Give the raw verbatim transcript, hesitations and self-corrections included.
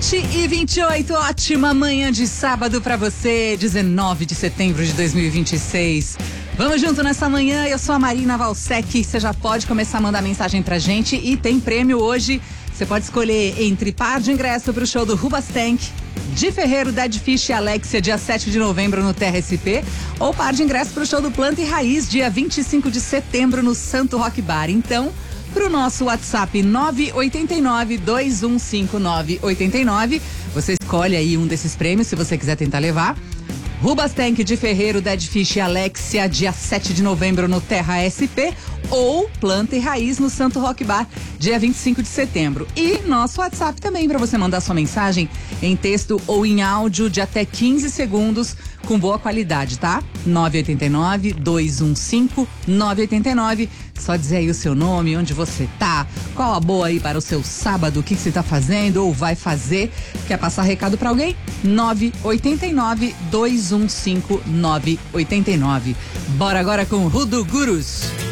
sete e vinte e oito, ótima manhã de sábado pra você, dezenove de setembro de dois mil e vinte e seis. Vamos junto nessa manhã, eu sou a Marina Valsec, você já pode começar a mandar mensagem pra gente e tem prêmio hoje. Você pode escolher entre par de ingresso pro show do Rubastank, Di Ferreiro, Dead Fish e Alexia, dia sete de novembro no Terra S P, ou par de ingresso pro show do Planta e Raiz, dia vinte e cinco de setembro no Santo Rock Bar. Então, pro nosso WhatsApp nove oito nove, dois um cinco nove oito nove, você escolhe aí um desses prêmios se você quiser tentar levar. Rubastank, Di Ferreiro, Dead Fish e Alexia, dia sete de novembro no Terra S P, ou Planta e Raiz no Santo Rock Bar, dia vinte e cinco de setembro. E nosso WhatsApp também para você mandar sua mensagem em texto ou em áudio de até quinze segundos com boa qualidade, tá? nove oito nove, dois um cinco nove oito nove. Só dizer aí o seu nome, onde você tá, qual a boa aí para o seu sábado, o que, que você tá fazendo ou vai fazer. Quer passar recado para alguém? nove oito nove, dois um cinco nove oito nove. Bora agora com Rudo Gurus.